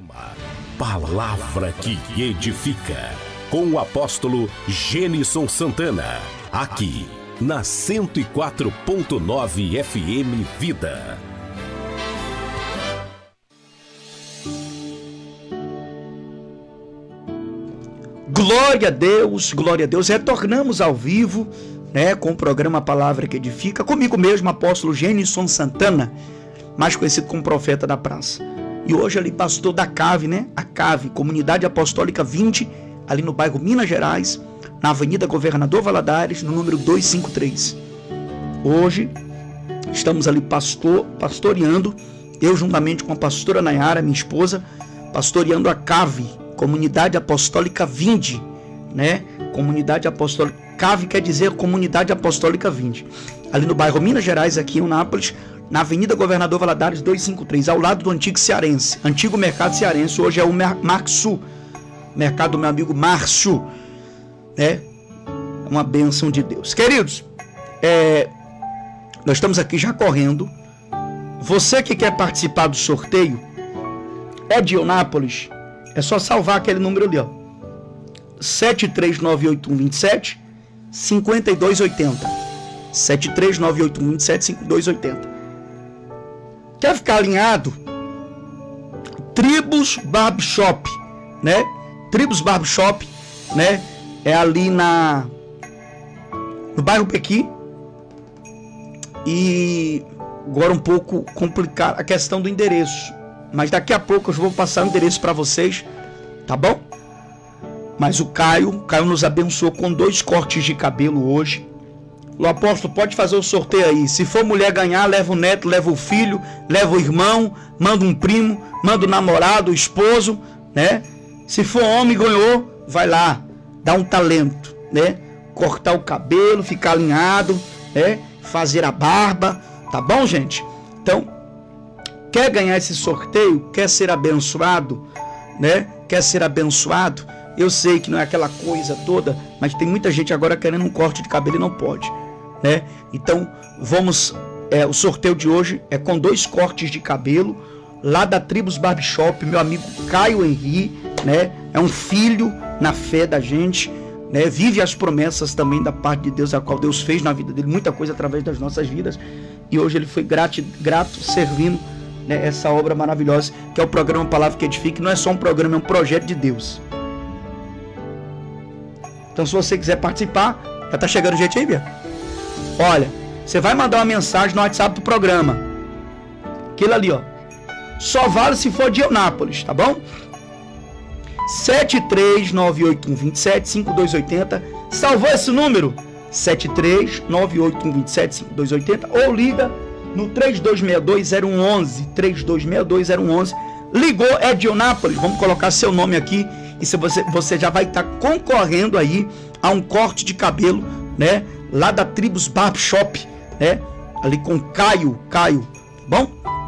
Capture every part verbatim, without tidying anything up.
Palavra que edifica, com o apóstolo Gênison Santana, aqui na cento e quatro ponto nove F M Vida. Glória a Deus, glória a Deus. Retornamos ao vivo, né, com o programa Palavra que Edifica, comigo mesmo, apóstolo Gênison Santana, mais conhecido como Profeta da Praça. E hoje ali, pastor da C A V, né? A C A V, Comunidade Apostólica vinte, ali no bairro Minas Gerais, na Avenida Governador Valadares, no número duzentos e cinquenta e três. Hoje, estamos ali pastor, pastoreando, eu juntamente com a pastora Nayara, minha esposa, pastoreando a C A V, Comunidade Apostólica vinte, né? Comunidade Apostólica, C A V quer dizer Comunidade Apostólica vinte. Ali no bairro Minas Gerais, aqui em Unápolis, na Avenida Governador Valadares duzentos e cinquenta e três, ao lado do antigo cearense, antigo mercado cearense, hoje é o Março, mercado do meu amigo Márcio, né? Uma bênção de Deus. Queridos, é, nós estamos aqui já correndo. Você que quer participar do sorteio, é de Unápolis, é só salvar aquele número ali, ó, sete três nove oito um dois sete cinco dois oito zero, sete três nove oito um dois sete cinco dois oito zero. Quer ficar alinhado? Tribos Barbershop, né? Tribos Barbershop, né? É ali na no bairro Pequi. E agora um pouco complicado a questão do endereço, mas daqui a pouco eu vou passar o endereço para vocês, tá bom? Mas o Caio, o Caio nos abençoou com dois cortes de cabelo hoje. O apóstolo pode fazer o sorteio aí. Se for mulher ganhar, leva o neto, leva o filho, leva o irmão, manda um primo, manda o namorado, o esposo, né? Se for homem, ganhou, vai lá, dá um talento, né? Cortar o cabelo, ficar alinhado, né? Fazer a barba, tá bom, gente? Então, quer ganhar esse sorteio, quer ser abençoado, né? Quer ser abençoado? Eu sei que não é aquela coisa toda, mas tem muita gente agora querendo um corte de cabelo e não pode, né? Então, vamos, é, o sorteio de hoje é com dois cortes de cabelo, lá da Tribos Barbershop, meu amigo Caio Henri, né? É um filho na fé da gente, né? Vive as promessas também da parte de Deus, a qual Deus fez na vida dele, muita coisa através das nossas vidas, e hoje ele foi grato, grato servindo, né, essa obra maravilhosa, que é o programa Palavra que Edifica. Não é só um programa, é um projeto de Deus. Então, se você quiser participar, já tá chegando gente aí, Bia? Olha, você vai mandar uma mensagem no WhatsApp do programa. Aquilo ali, ó. Só vale se for de Eunápolis, tá bom? sete três nove oito um dois sete cinco dois oito zero. Salvou esse número? sete três nove oito um dois sete cinco dois oito zero. Ou liga no três dois seis dois zero um um um, três dois seis dois zero um um um. Ligou, é de Eunápolis. Vamos colocar seu nome aqui. E se você, você já vai estar concorrendo aí a um corte de cabelo, né? Lá da Tribos Barbershop, né? Ali com Caio, Caio, bom?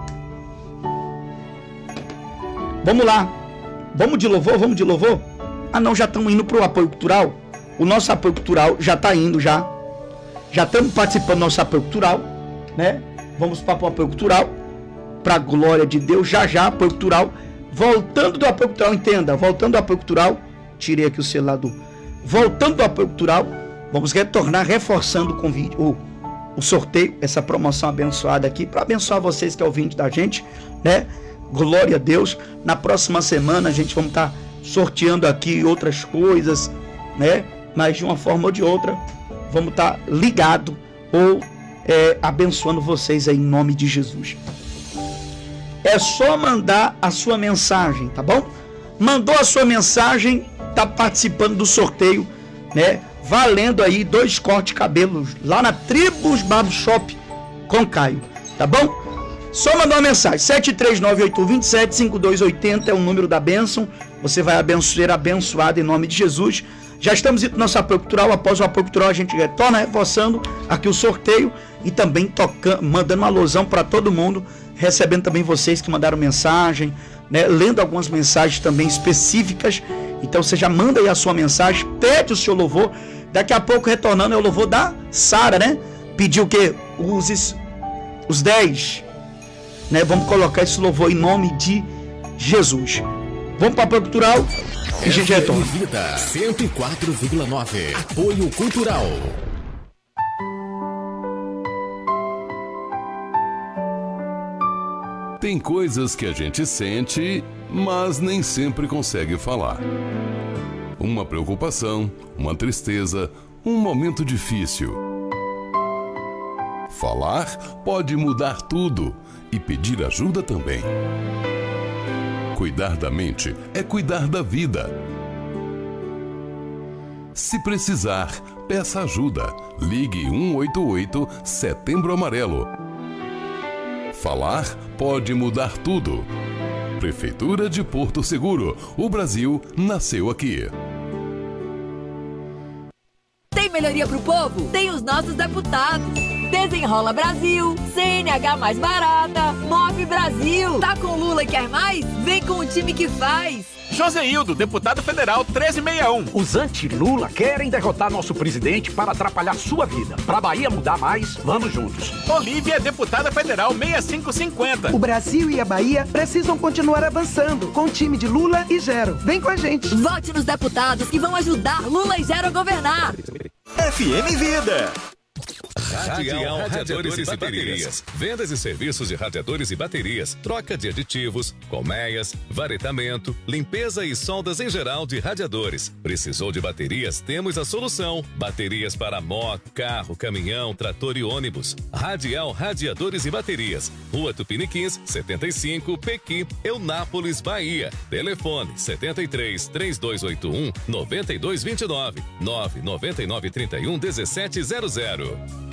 Vamos lá. Vamos de louvor, vamos de louvor? Ah não, já estamos indo para o apoio cultural. O nosso apoio cultural já está indo já. Já estamos participando do nosso apoio cultural, né? Vamos para o apoio cultural. Para a glória de Deus, já já, apoio cultural. Voltando do apoio cultural, entenda, voltando do apoio cultural, tirei aqui o celular do... Voltando do apoio cultural, vamos retornar reforçando o convite, o, o sorteio, essa promoção abençoada aqui, para abençoar vocês que é ouvinte da gente, né? Glória a Deus. Na próxima semana a gente vamos estar tá sorteando aqui outras coisas, né? Mas de uma forma ou de outra, vamos estar tá ligado ou é, abençoando vocês aí em nome de Jesus. É só mandar a sua mensagem, tá bom? Mandou a sua mensagem, tá participando do sorteio, né? Valendo aí dois cortes de cabelos lá na Tribos Barbershop com Caio, tá bom? Só mandar uma mensagem, sete três nove oito um dois sete cinco dois oito zero é o número da bênção. Você vai ser abençoado em nome de Jesus. Já estamos indo no nosso apoio cultural. Após o apoio cultural a gente retorna reforçando aqui o sorteio e também tocando, mandando uma alusão para todo mundo, recebendo também vocês que mandaram mensagem, né, lendo algumas mensagens também específicas. Então você já manda aí a sua mensagem, pede o seu louvor. Daqui a pouco, retornando, é o louvor da Sara, né? Pediu o quê? Os, os dez, né? Vamos colocar esse louvor em nome de Jesus. Vamos para apoio cultural e a gente retorna. Vida cento e quatro vírgula nove. Apoio cultural. Tem coisas que a gente sente, mas nem sempre consegue falar. Uma preocupação, uma tristeza, um momento difícil. Falar pode mudar tudo e pedir ajuda também. Cuidar da mente é cuidar da vida. Se precisar, peça ajuda. Ligue um oito oito Setembro Amarelo. Falar pode mudar tudo. Prefeitura de Porto Seguro. O Brasil nasceu aqui. Tem melhoria pro povo? Tem os nossos deputados. Desenrola Brasil, C N H mais barata, Move Brasil. Tá com Lula e quer mais? Vem com o time que faz. Joseildo, deputado federal treze sessenta e um. Os anti-Lula querem derrotar nosso presidente para atrapalhar sua vida. Pra Bahia mudar mais, vamos juntos. Olívia, deputada federal sessenta e cinco cinquenta. O Brasil e a Bahia precisam continuar avançando com o time de Lula e Gero. Vem com a gente. Vote nos deputados que vão ajudar Lula e Gero a governar. F M Vida. Radial Radiadores e Baterias. Vendas e serviços de radiadores e baterias, troca de aditivos, colmeias, varetamento, limpeza e soldas em geral de radiadores. Precisou de baterias? Temos a solução. Baterias para moto, carro, caminhão, trator e ônibus. Radial Radiadores e Baterias. Rua Tupiniquins, setenta e cinco, Pequi, Eunápolis, Bahia. Telefone setenta e três, três dois oito um, nove dois dois nove, nove nove nove, trinta e um, dezessete zero zero.